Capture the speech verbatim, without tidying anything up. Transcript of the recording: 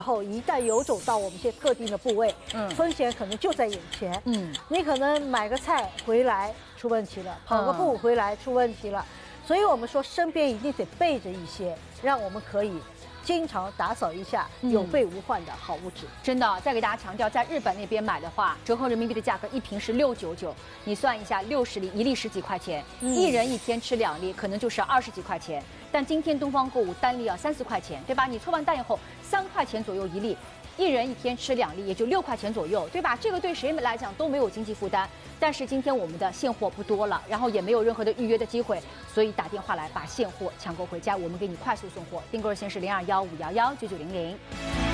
后一旦游走到我们一些特定的部位，嗯，风险可能就在眼前，嗯，你可能买个菜回来出问题了，跑个步回来出问题了，所以我们说身边一定得备着一些，让我们可以经常打扫一下有备无患的好物质。 真的，再给大家强调，在日本那边买的话，折合人民币的价格一瓶是六九九，你算一下，六十粒一粒十几块钱，嗯、一人一天吃两粒，可能就是二十几块钱。但今天东方购物单粒要三四块钱，对吧？你搓完蛋以后，三块钱左右一粒。一人一天吃两粒，也就六块钱左右，对吧？这个对谁来讲都没有经济负担。但是今天我们的现货不多了，然后也没有任何的预约的机会，所以打电话来把现货抢购回家，我们给你快速送货。订购热线是零二幺五幺幺九九零零。